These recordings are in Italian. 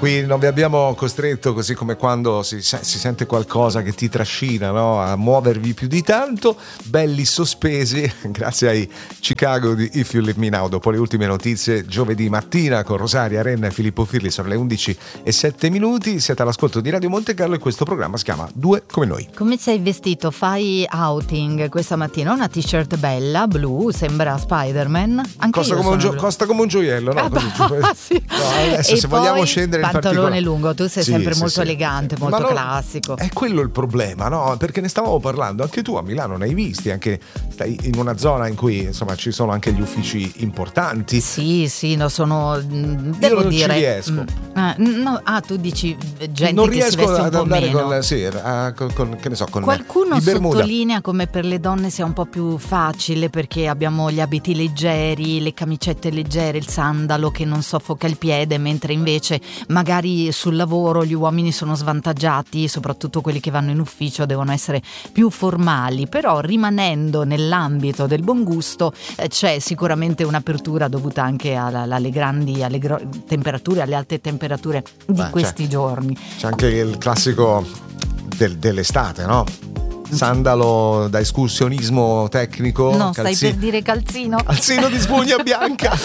Qui non vi abbiamo costretto, così come quando si sente qualcosa che ti trascina, no? A muovervi più di tanto, belli sospesi, grazie ai Chicago di If You Leave Me Now. Dopo le ultime notizie, giovedì mattina con Rosaria Renna e Filippo Firli, sono le 11:07. Siete all'ascolto di Radio Monte Carlo e questo programma si chiama Due come noi. Come sei vestito? Fai outing questa mattina? Una t-shirt bella, blu, sembra Spider-Man. Anche costa come un gioiello, no? Sì. No, adesso, se vogliamo scendere in pantalone lungo, tu sei sempre molto elegante, molto ma classico. È quello il problema, no? Perché ne stavamo parlando, anche tu a Milano ne hai visti, anche stai in una zona in cui insomma ci sono anche gli uffici importanti. Sì, no, sono devo io non dire ci riesco. Tu dici gente non che riesco si veste un ad po' andare meno. con che ne so, con qualcuno i Bermuda. sottolinea come per le donne sia un po' più facile perché abbiamo gli abiti leggeri, le camicette leggere, il sandalo che non soffoca il piede, mentre invece magari sul lavoro gli uomini sono svantaggiati, soprattutto quelli che vanno in ufficio devono essere più formali, però rimanendo nell'ambito del buon gusto c'è sicuramente un'apertura dovuta anche alle grandi temperature, alle alte temperature di questi giorni. C'è anche il classico dell'estate, no? Sandalo da escursionismo tecnico. No, stai per dire calzino di spugna bianca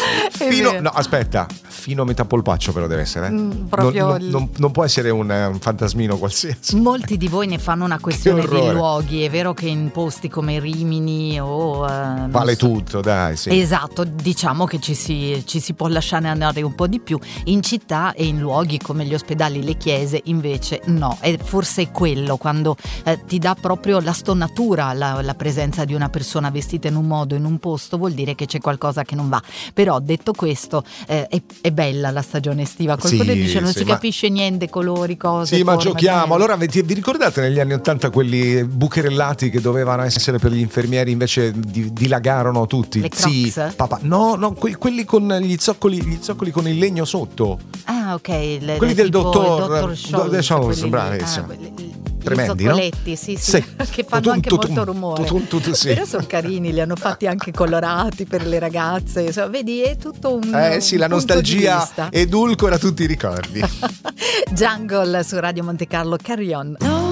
fino a metà polpaccio, però deve essere non può essere un fantasmino qualsiasi. Molti di voi ne fanno una questione di luoghi. È vero che in posti come Rimini o vale tutto, dai, sì. Esatto, diciamo che ci si può lasciare andare un po' di più. In città e in luoghi come gli ospedali, le chiese invece no, e forse è quello quando ti dà proprio la stonatura la presenza di una persona vestita in un modo, in un posto, vuol dire che c'è qualcosa che non va. Però detto questo è bella la stagione estiva. Qualcuno dice non si capisce niente, colori, cose, sì, forme, ma giochiamo. Allora vi ricordate negli anni '80 quelli bucherellati che dovevano essere per gli infermieri, invece dilagarono tutti? Le Crocs? Sì, papà. No, quelli con gli zoccoli con il legno sotto. Ah, ok. Quelli del dottor Scholz, bravissimo. Tremendi, no? Sì, che fanno anche molto rumore. Sì. Però sono carini, li hanno fatti anche colorati per le ragazze. Vedi, è tutto un sì, la nostalgia edulcora tutti i ricordi. Jungle su Radio Monte Carlo, Carry On.